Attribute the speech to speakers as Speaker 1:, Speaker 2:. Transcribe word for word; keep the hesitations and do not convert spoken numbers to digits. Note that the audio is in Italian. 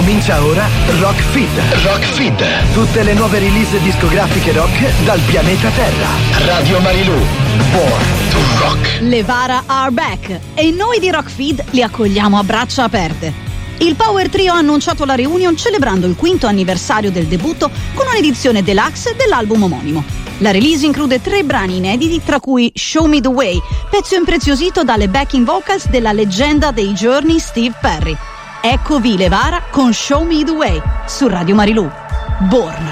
Speaker 1: Comincia ora Rock Feed. Rock Feed. Tutte le nuove release discografiche rock dal pianeta Terra. Radio Marilù. Born to Rock.
Speaker 2: Le Vara are back e noi di Rock Feed li accogliamo a braccia aperte. Il Power Trio ha annunciato la reunion celebrando il quinto anniversario del debutto con un'edizione deluxe dell'album omonimo. La release include tre brani inediti, tra cui Show Me the Way, pezzo impreziosito dalle backing vocals della leggenda dei Journey Steve Perry. Eccovi Le Vara con Show Me the Way su Radio Marilù. Born